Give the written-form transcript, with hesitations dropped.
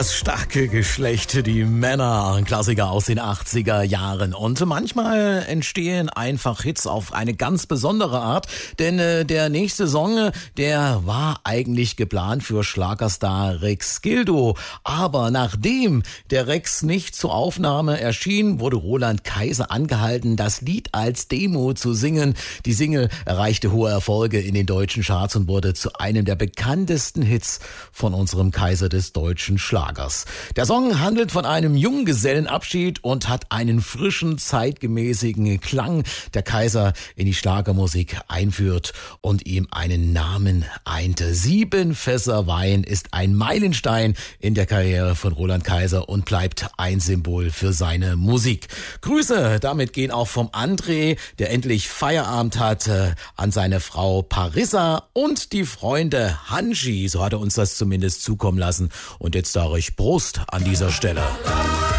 Das starke Geschlecht, die Männer, ein Klassiker aus den 80er Jahren. Und manchmal entstehen einfach Hits auf eine ganz besondere Art, denn der nächste Song, der war eigentlich geplant für Schlagerstar Rex Gildo. Aber nachdem der Rex nicht zur Aufnahme erschien, wurde Roland Kaiser angehalten, das Lied als Demo zu singen. Die Single erreichte hohe Erfolge in den deutschen Charts und wurde zu einem der bekanntesten Hits von unserem Kaiser des deutschen Schlagers. Der Song handelt von einem Junggesellenabschied und hat einen frischen, zeitgemäßigen Klang, der Kaiser in die Schlagermusik einführt und ihm einen Namen einte. 7 Fässer Wein ist ein Meilenstein in der Karriere von Roland Kaiser und bleibt ein Symbol für seine Musik. Grüße damit gehen auch vom André, der endlich Feierabend hat, an seine Frau Parissa und die Freunde Hanji. So hat er uns das zumindest zukommen lassen. Und jetzt sage ich Prost an dieser Stelle.